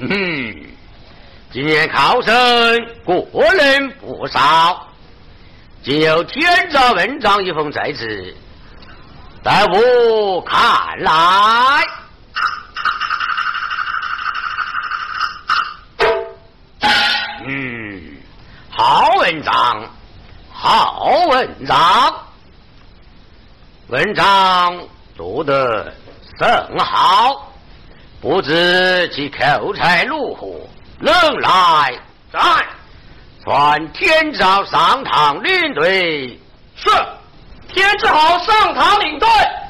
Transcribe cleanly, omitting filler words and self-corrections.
今年考生过人不少，仅有天照文章一封在此，待我看来。好文章，好文章，文章读得甚好，不知其口才如何，能来在传天照上堂领队。 是，天之好上堂领队。